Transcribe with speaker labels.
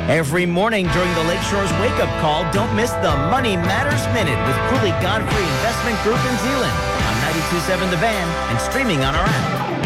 Speaker 1: Every morning during the Lakeshore's wake-up call, don't miss the Money Matters Minute with Cooley Godfrey Investment Group in Zeeland on 92.7 The Van and streaming on our app.